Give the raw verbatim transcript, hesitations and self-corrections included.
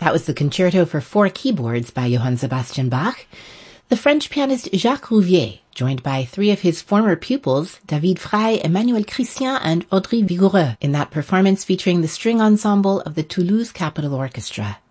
That was the Concerto for Four Keyboards by Johann Sebastian Bach. The French pianist Jacques Rouvier, joined by three of his former pupils, David Frey, Emmanuel Christian, and Audrey Vigoureux, in that performance featuring the string ensemble of the Toulouse Capitol Orchestra.